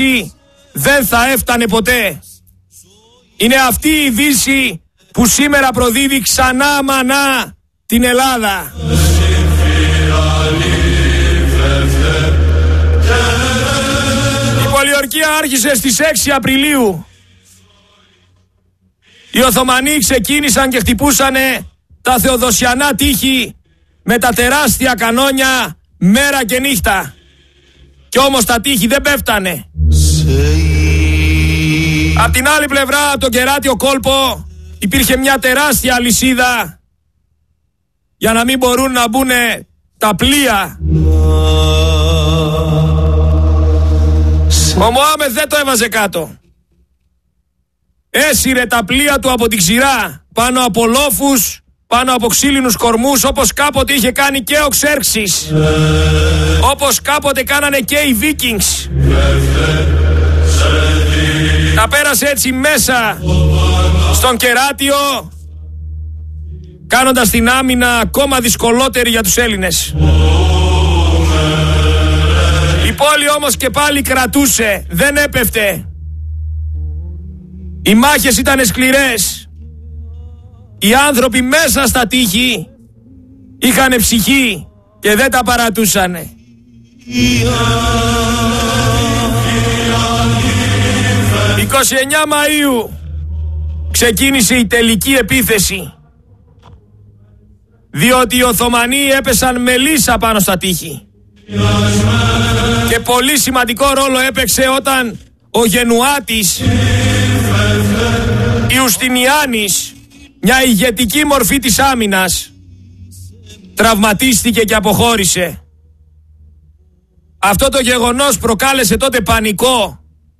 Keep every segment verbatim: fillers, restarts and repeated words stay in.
δεν θα έφτανε ποτέ. Είναι αυτή η Δύση που σήμερα προδίδει ξανά μανά την Ελλάδα. Η πολιορκία άρχισε στις έξι Απριλίου. Οι Οθωμανοί ξεκίνησαν και χτυπούσανε τα θεοδοσιανά τείχη με τα τεράστια κανόνια μέρα και νύχτα. Κι όμως τα τείχη δεν πέφτανε. Απ' την άλλη πλευρά, από τον κεράτιο κόλπο, υπήρχε μια τεράστια αλυσίδα για να μην μπορούν να μπουν τα πλοία. Ο Μωάμεθ δεν το έβαζε κάτω. Έσυρε τα πλοία του από την ξηρά, πάνω από λόφους, πάνω από ξύλινους κορμούς, όπως κάποτε είχε κάνει και ο Ξέρξης, όπως κάποτε κάνανε και οι Βίκινγκς. Τα πέρασε έτσι μέσα στον κεράτιο, κάνοντας την άμυνα ακόμα δυσκολότερη για τους Έλληνες. Η πόλη όμως και πάλι κρατούσε, δεν έπεφτε. Οι μάχες ήταν σκληρές. Οι άνθρωποι μέσα στα τείχη είχαν ψυχή και δεν τα παρατούσανε. είκοσι εννέα Μαΐου ξεκίνησε η τελική επίθεση, διότι οι Οθωμανοί έπεσαν με λύσα πάνω στα τείχη. Και πολύ σημαντικό ρόλο έπαιξε όταν ο Γενουάτης Ιουστινιάνης, μια ηγετική μορφή της άμυνας, τραυματίστηκε και αποχώρησε. Αυτό το γεγονός προκάλεσε τότε πανικό.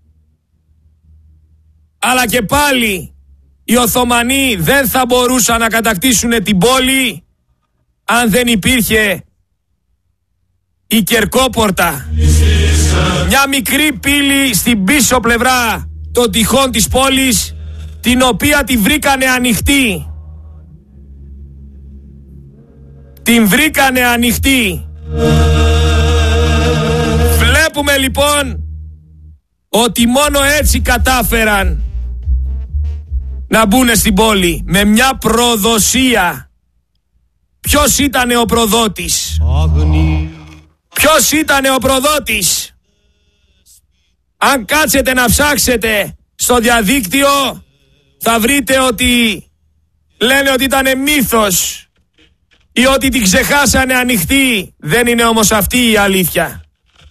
Αλλά και πάλι οι Οθωμανοί δεν θα μπορούσαν να κατακτήσουν την πόλη αν δεν υπήρχε η Κερκόπορτα. Μια μικρή πύλη στην πίσω πλευρά των τυχών της πόλης, την οποία τη βρήκανε ανοιχτή. Την βρήκανε ανοιχτή. Βλέπουμε λοιπόν ότι μόνο έτσι κατάφεραν να μπουν στην πόλη, με μια προδοσία. Ποιος ήτανε ο προδότης? Ποιος ήτανε ο προδότης? Αν κάτσετε να ψάξετε στο διαδίκτυο, θα βρείτε ότι λένε ότι ήτανε μύθος ή ότι την ξεχάσανε ανοιχτή. Δεν είναι όμως αυτή η αλήθεια.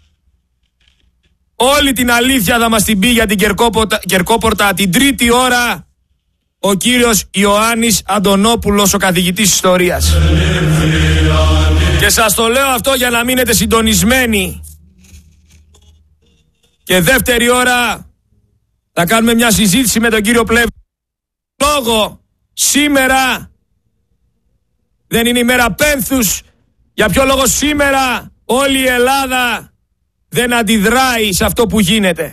Όλη την αλήθεια θα μας την πει για την Κερκόπορτα, Κερκόπορτα την τρίτη ώρα ο κύριος Ιωάννης Αντωνόπουλος, ο καθηγητής ιστορίας. Και σας το λέω αυτό για να μείνετε συντονισμένοι. Και δεύτερη ώρα θα κάνουμε μια συζήτηση με τον κύριο Πλεύρη. Λόγο σήμερα δεν είναι ημέρα πένθους? Για ποιο λόγο σήμερα όλη η Ελλάδα δεν αντιδράει σε αυτό που γίνεται?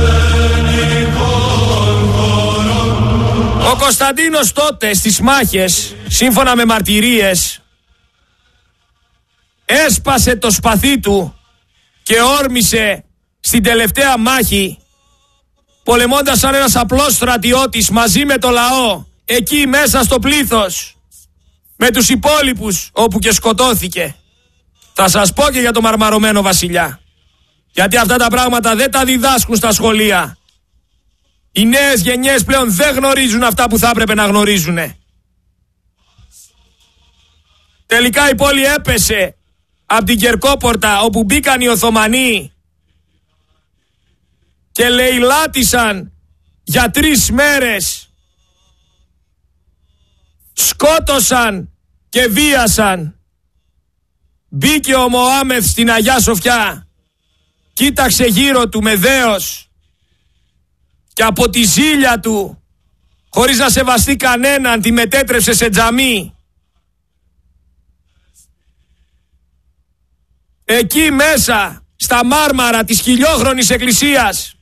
Ο Κωνσταντίνος τότε στις μάχες, σύμφωνα με μαρτυρίες, έσπασε το σπαθί του και όρμησε στην τελευταία μάχη, πολεμώντας σαν ένας απλός στρατιώτης μαζί με το λαό, εκεί μέσα στο πλήθος, με τους υπόλοιπους, όπου και σκοτώθηκε. Θα σας πω και για το μαρμαρωμένο βασιλιά, γιατί αυτά τα πράγματα δεν τα διδάσκουν στα σχολεία. Οι νέες γενιές πλέον δεν γνωρίζουν αυτά που θα έπρεπε να γνωρίζουν. Τελικά η πόλη έπεσε από την Κερκόπορτα, όπου μπήκαν οι Οθωμανοί και λαιλάτισαν για τρεις μέρες. Σκότωσαν και βίασαν. Μπήκε ο Μωάμεθ στην Αγιά Σοφιά, κοίταξε γύρω του με δέος και από τη ζήλια του, χωρίς να σεβαστεί κανέναν, τη μετέτρεψε σε τζαμί. Εκεί μέσα, στα μάρμαρα της χιλιόχρονης εκκλησίας,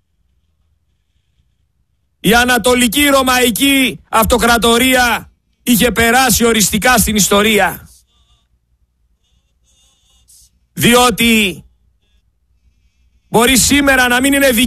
η Ανατολική Ρωμαϊκή Αυτοκρατορία είχε περάσει οριστικά στην ιστορία. Διότι Μπορεί σήμερα να μην είναι